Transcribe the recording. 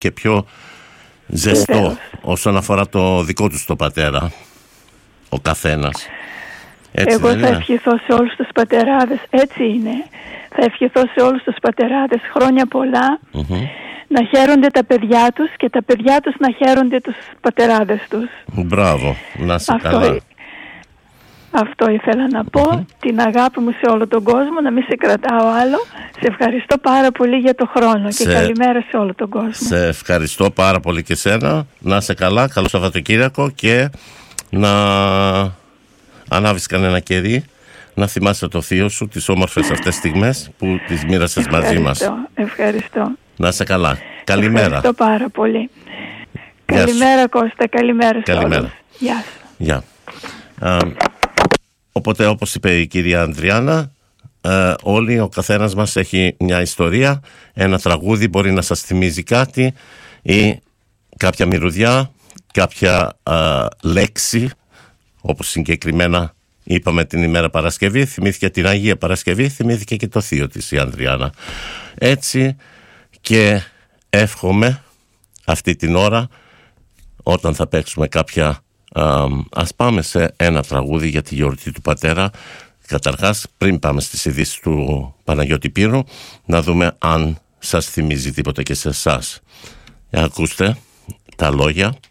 και πιο ζεστό όσον αφορά το δικό τους το πατέρα, ο καθένας. Έτσι εγώ θα ευχηθώ σε όλους τους πατεράδες, έτσι είναι, θα ευχηθώ σε όλους τους πατεράδες χρόνια πολλά, να χαίρονται τα παιδιά τους και τα παιδιά τους να χαίρονται τους πατεράδες τους. Μπράβο, να είσαι καλά. Αυτό ήθελα να πω, την αγάπη μου σε όλο τον κόσμο, να μην σε κρατάω άλλο. Σε ευχαριστώ πάρα πολύ για το χρόνο και καλημέρα σε όλο τον κόσμο. Σε ευχαριστώ πάρα πολύ και σένα, να είσαι καλά, καλό Σαββατοκύριακο και να ανάβεις κανένα κερί, να θυμάσαι το θείο σου, τις όμορφες αυτές στιγμές που τις μοίρασες μαζί μας. Ευχαριστώ. Να είσαι καλά. Καλημέρα. Ευχαριστώ πάρα πολύ. Καλημέρα Κώστα, καλημέρα σε όλους. Γεια σου. Γεια. Οπότε όπως είπε η κυρία Ανδριάννα, όλοι, ο καθένας μας έχει μια ιστορία, ένα τραγούδι μπορεί να σας θυμίζει κάτι ή κάποια μυρωδιά, κάποια λέξη, όπως συγκεκριμένα είπαμε την ημέρα Παρασκευή, θυμήθηκε την Αγία Παρασκευή, θυμήθηκε και το θείο της η Ανδριάννα. Έτσι και εύχομαι αυτή την ώρα, όταν θα παίξουμε κάποια, ας πάμε σε ένα τραγούδι για τη γιορτή του πατέρα. Καταρχάς, πριν πάμε στις ειδήσεις του Παναγιώτη Πύρου, να δούμε αν σας θυμίζει τίποτα και σε εσάς. Ακούστε τα λόγια